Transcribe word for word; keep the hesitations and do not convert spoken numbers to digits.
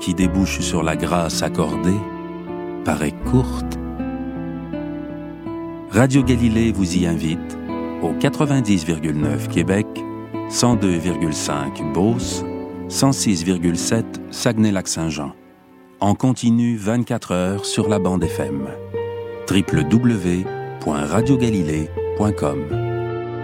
qui débouche sur la grâce accordée paraît courte. Radio Galilée vous y invite au quatre-vingt-dix virgule neuf Québec, cent deux virgule cinq Beauce, cent six virgule sept Saguenay-Lac-Saint-Jean. En continu vingt-quatre heures sur la bande F M. w w w point radio galilée point com